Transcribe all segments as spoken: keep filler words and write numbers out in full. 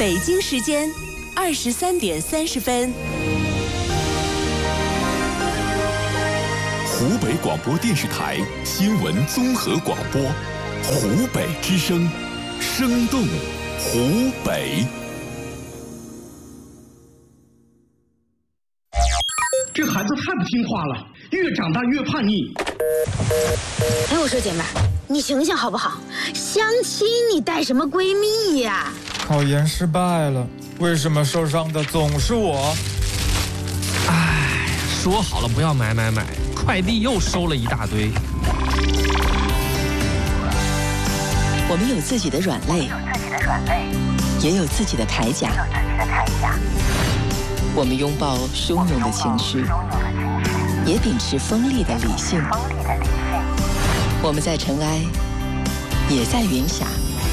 北京时间二十三点三十分。 湖北广播电视台新闻综合广播，湖北之声，生动湖北。 这孩子太不听话了，越长大越叛逆。 哎，我说姐妹儿，你醒醒好不好？相亲你带什么闺蜜呀？ 考研失败了，为什么受伤的总是我？ 哎，说好了不要买买买，快递又收了一大堆。 我们有自己的软肋，也有自己的铠甲。我们拥抱汹涌的情绪，也秉持锋利的理性。我们在尘埃，也在云霞。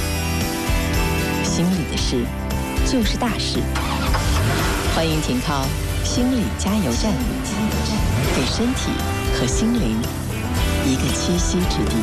心里的事，就是大事。欢迎停靠心理加油站，给身体和心灵一个栖息之地。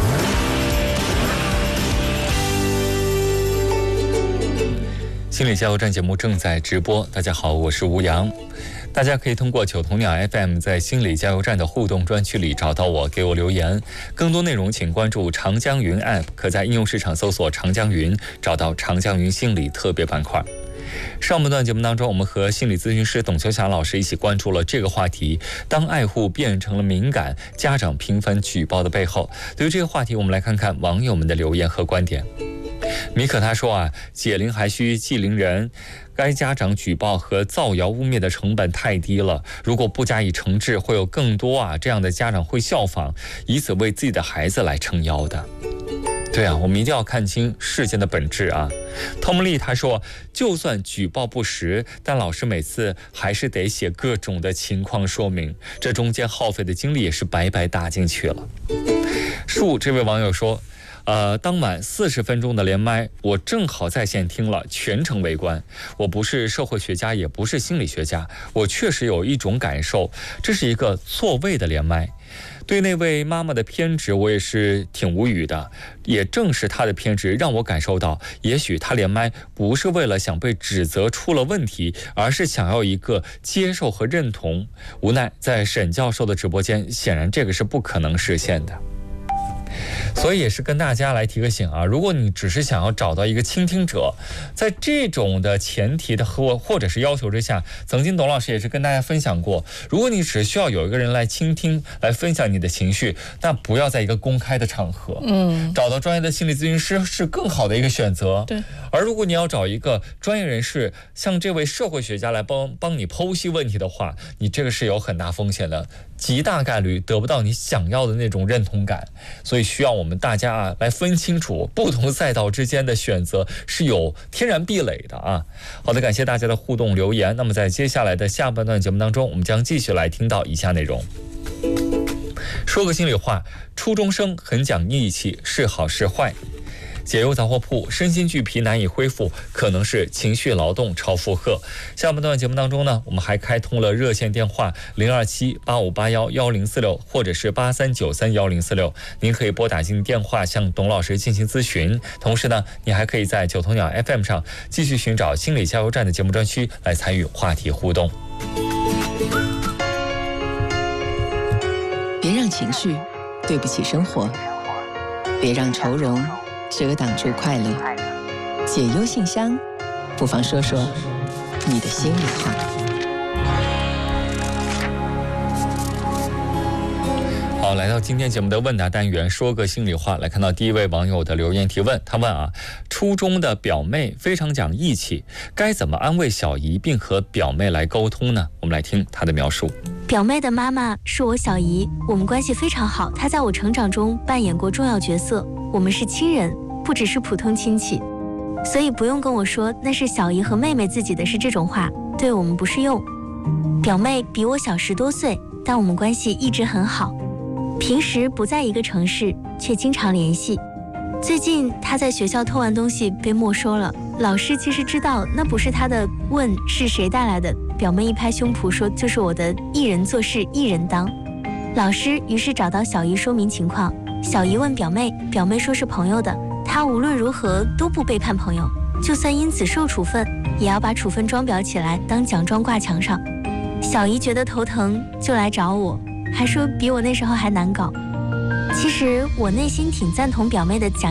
心理加油站节目正在直播，大家好，我是吴阳。大家可以通过九头鸟 F M 在心理加油站的互动专区里找到我，给我留言。更多内容请关注长江云 App， 可在应用市场搜索长江云，找到长江云心理特别板块。上半段节目当中，我们和心理咨询师董秋霞老师一起关注了这个话题：当爱护变成了敏感，家长频繁举报的背后。对于这个话题，我们来看看网友们的留言和观点。米可他说啊，解铃还需系铃人，该家长举报和造谣污蔑的成本太低了，如果不加以惩治，会有更多啊这样的家长会效仿，以此为自己的孩子来撑腰的。对啊，我们一定要看清事件的本质啊。汤姆利他说，就算举报不实，但老师每次还是得写各种的情况说明，这中间耗费的精力也是白白搭进去了。树这位网友说，呃，当晚四十分钟的连麦，我正好在线听了，全程围观。我不是社会学家，也不是心理学家，我确实有一种感受，这是一个错位的连麦。对那位妈妈的偏执，我也是挺无语的。也正是她的偏执，让我感受到，也许她连麦不是为了想被指责出了问题，而是想要一个接受和认同。无奈在沈教授的直播间，显然这个是不可能实现的。所以也是跟大家来提个醒啊，如果你只是想要找到一个倾听者，在这种的前提的或或者是要求之下，曾经董老师也是跟大家分享过，如果你只需要有一个人来倾听，来分享你的情绪，那不要在一个公开的场合，嗯，找到专业的心理咨询师是更好的一个选择。对，而如果你要找一个专业人士，像这位社会学家来帮帮你剖析问题的话，你这个是有很大风险的，极大概率得不到你想要的那种认同感。所以需要我们大家啊来分清楚不同赛道之间的选择是有天然壁垒的啊。好的，感谢大家的互动留言。那么在接下来的下半段节目当中，我们将继续来听到以下内容。说个心里话，初中生很讲义气，是好是坏？解忧杂货铺，身心俱疲难以恢复，可能是情绪劳动超负荷。下半段节目当中呢，我们还开通了热线电话零二七八五八幺幺零四六，或者是八三九三幺零四六，您可以拨打进电话向董老师进行咨询。同时呢，你还可以在九头鸟 F M 上继续寻找心理加油站的节目专区来参与话题互动。 别让情绪对不起生活，别让愁容遮挡住快乐。解忧信箱，不妨说说你的心里话。 好，来到今天节目的问答单元，说个心里话。来看到第一位网友的留言提问，他问啊，初中的表妹非常讲义气，该怎么安慰小姨并和表妹来沟通呢？我们来听她的描述。 表妹的妈妈是我小姨，我们关系非常好，她在我成长中扮演过重要角色，我们是亲人，不只是普通亲戚，所以不用跟我说那是小姨和妹妹自己的事，这种话对我们不适用。表妹比我小十多岁，但我们关系一直很好，平时不在一个城市，却经常联系。最近她在学校偷完东西被没收了，老师其实知道那不是她的，问是谁带来的，表妹一拍胸脯说就是我的，一人做事一人当。老师于是找到小姨说明情况，小姨问表妹，表妹说是朋友的，她无论如何都不背叛朋友。 就算因此受处分，也要把处分装裱起来当奖状挂墙上。小姨觉得头疼就来找我，还说比我那时候还难搞。其实我内心挺赞同表妹的讲